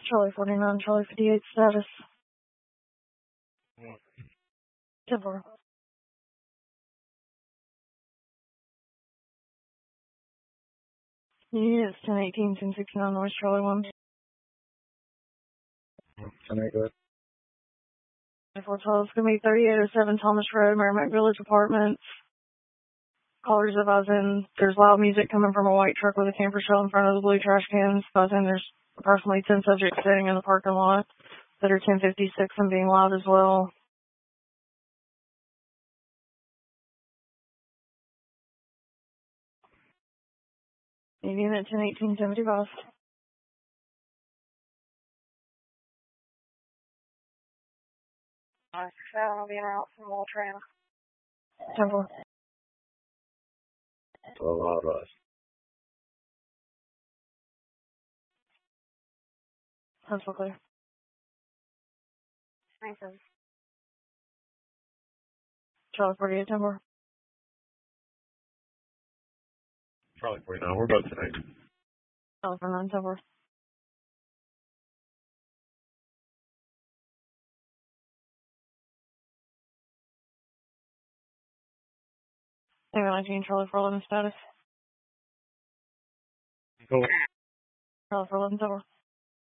Charlie 49, Charlie 58 status. 10-4. Unit is 1018, 1069 North Charlie 1. 10-8, go ahead. 412, it's going to be 3807 Thomas Road, Merrimack Village Apartments. Callers advising there's loud music coming from a white truck with a camper shell in front of the blue trash cans. Advising there's approximately 10 subjects sitting in the parking lot that are 1056 and being loud as well. Unit 101875. I'll be en route from Waltrana. 10-4. 12 hot rush. Pencil clear. 97. Charlie 48, 10-4. Charlie 49, we're both tonight. Charlie 49, 10-4. Tango 19, Charlie 411 status. Cool. Charlie 411, 10-4.